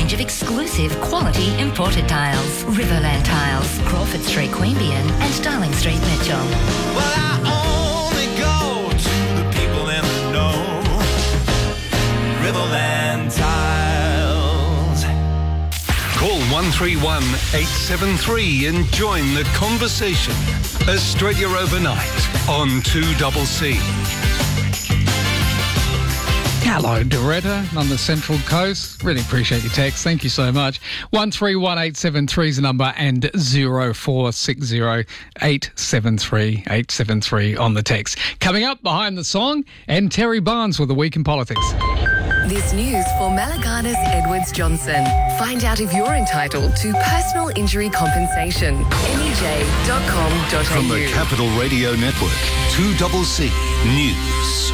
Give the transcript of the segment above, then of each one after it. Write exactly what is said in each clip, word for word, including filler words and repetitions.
range of exclusive quality imported tiles. Riverland Tiles, Crawford Street, Queanbeyan and Darling Street, Mitchell. Well, I only go to the people in the know. Riverland Tiles. Call one three one, eight seven three and join the conversation. Australia Overnight on two C C. Hello, Doretta, on the Central Coast. Really appreciate your text. Thank you so much. one three one eight seven three is the number and zero four six zero eight seven three eight seven three on the text. Coming up behind the song, and Terry Barnes with A Week in Politics. This news for Malagana's Edwards Johnson. Find out if you're entitled to personal injury compensation. M E J dot com dot a u. From the Capital Radio Network, two C C News.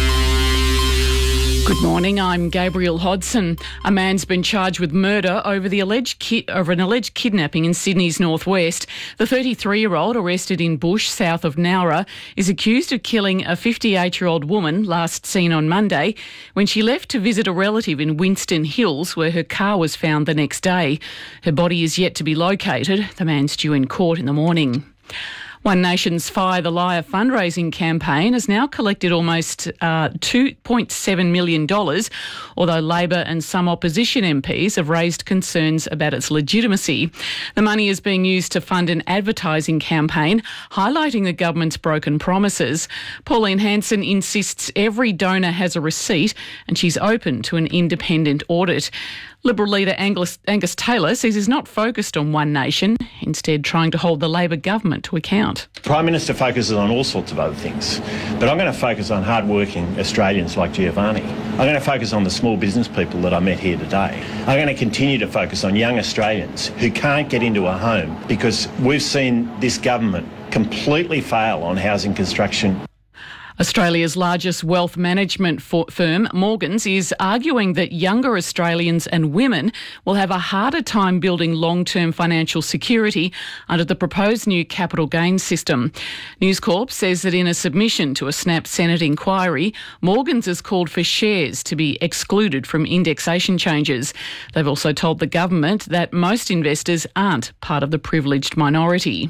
Good morning, I'm Gabriel Hodson. A man's been charged with murder over the alleged ki- over an alleged kidnapping in Sydney's northwest. The thirty-three-year-old, arrested in Bush, south of Nowra, is accused of killing a fifty-eight-year-old woman last seen on Monday when she left to visit a relative in Winston Hills, where her car was found the next day. Her body is yet to be located. The man's due in court in the morning. One Nation's Fire the Liar fundraising campaign has now collected almost uh, two point seven million dollars, although Labor and some opposition M Ps have raised concerns about its legitimacy. The money is being used to fund an advertising campaign highlighting the government's broken promises. Pauline Hanson insists every donor has a receipt and she's open to an independent audit. Liberal leader Angus, Angus Taylor says he's not focused on One Nation, instead trying to hold the Labor government to account. Prime Minister focuses on all sorts of other things, but I'm going to focus on hard-working Australians like Giovanni. I'm going to focus on the small business people that I met here today. I'm going to continue to focus on young Australians who can't get into a home because we've seen this government completely fail on housing construction. Australia's largest wealth management for- firm, Morgans, is arguing that younger Australians and women will have a harder time building long-term financial security under the proposed new capital gains system. News Corp says that in a submission to a Snap Senate inquiry, Morgans has called for shares to be excluded from indexation changes. They've also told the government that most investors aren't part of the privileged minority.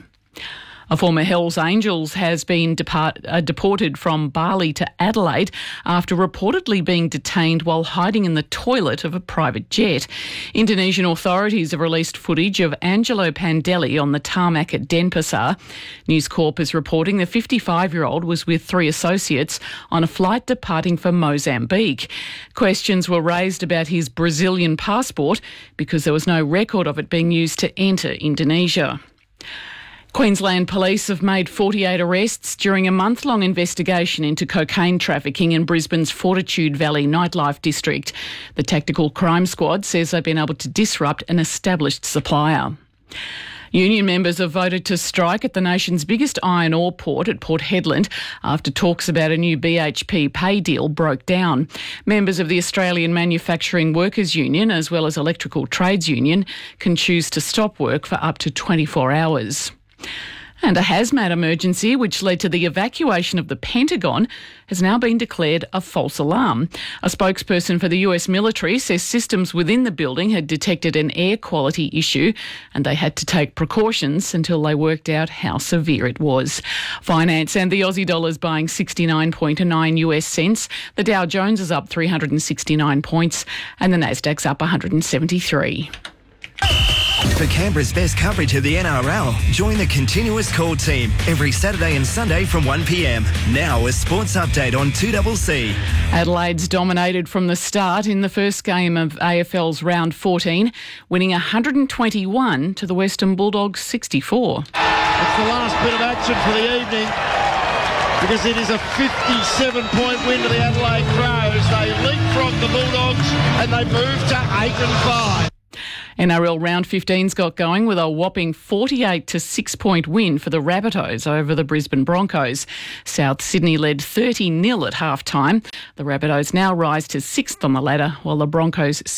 A former Hells Angels has been depart, uh, deported from Bali to Adelaide after reportedly being detained while hiding in the toilet of a private jet. Indonesian authorities have released footage of Angelo Pandeli on the tarmac at Denpasar. News Corp is reporting the fifty-five-year-old was with three associates on a flight departing for Mozambique. Questions were raised about his Brazilian passport because there was no record of it being used to enter Indonesia. Queensland Police have made forty-eight arrests during a month-long investigation into cocaine trafficking in Brisbane's Fortitude Valley nightlife district. The Tactical Crime Squad says they've been able to disrupt an established supplier. Union members have voted to strike at the nation's biggest iron ore port at Port Hedland after talks about a new B H P pay deal broke down. Members of the Australian Manufacturing Workers Union, as well as Electrical Trades Union, can choose to stop work for up to twenty-four hours. And a hazmat emergency, which led to the evacuation of the Pentagon, has now been declared a false alarm. A spokesperson for the U S military says systems within the building had detected an air quality issue and they had to take precautions until they worked out how severe it was. Finance and the Aussie dollar's buying sixty-nine point nine U S cents. The Dow Jones is up three hundred sixty-nine points and the Nasdaq's up one hundred seventy-three. For Canberra's best coverage of the N R L, join the Continuous Call team every Saturday and Sunday from one p m. Now a sports update on two C C. Adelaide's dominated from the start in the first game of A F L's round fourteen, winning one hundred twenty-one to the Western Bulldogs sixty-four. It's the last bit of action for the evening because it is a fifty-seven point win to the Adelaide Crows. They leapfrog the Bulldogs and they move to eight and five. N R L round fifteen's got going with a whopping forty-eight to six point win for the Rabbitohs over the Brisbane Broncos. South Sydney led thirty nil at half time. The Rabbitohs now rise to sixth on the ladder while the Broncos